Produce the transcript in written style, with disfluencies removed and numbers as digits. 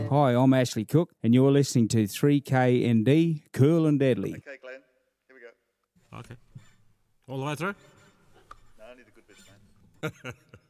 Hi, I'm Ashley Cook, and you're listening to 3KND, Cool and Deadly. Okay, Glenn, here we go. Okay. All the way through? No, only the good bits, mate.